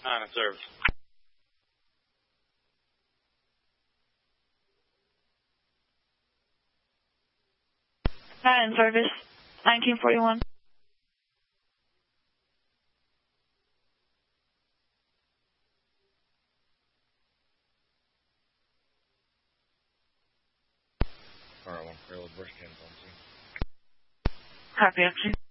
On a service. Not in service. 1941. Alright, 1 Carla, brush cans on scene. Copy, actually.